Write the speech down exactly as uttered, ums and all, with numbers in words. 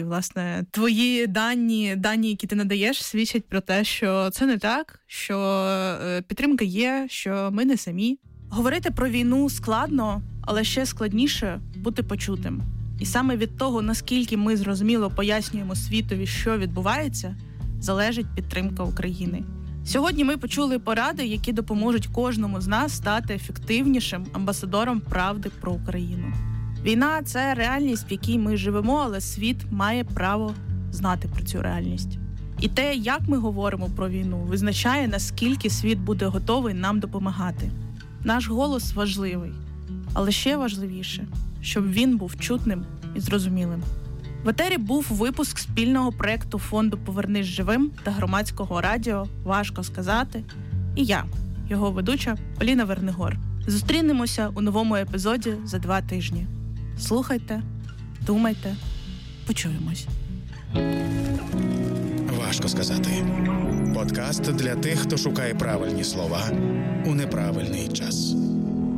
власне, твої дані, дані, які ти надаєш, свідчать про те, що це не так, що підтримка є, що ми не самі. Говорити про війну складно, але ще складніше бути почутим. І саме від того, наскільки ми зрозуміло пояснюємо світові, що відбувається, залежить підтримка України. Сьогодні ми почули поради, які допоможуть кожному з нас стати ефективнішим амбасадором правди про Україну. Війна – це реальність, в якій ми живемо, але світ має право знати про цю реальність. І те, як ми говоримо про війну, визначає, наскільки світ буде готовий нам допомагати. Наш голос важливий, але ще важливіше, щоб він був чутним і зрозумілим. В етері був випуск спільного проєкту фонду «Повернись живим» та громадського радіо «Важко сказати». І я, його ведуча Поліна Вернигор. Зустрінемося у новому епізоді за два тижні. Слухайте, думайте, почуємось. Важко сказати. Подкаст для тих, хто шукає правильні слова у неправильний час.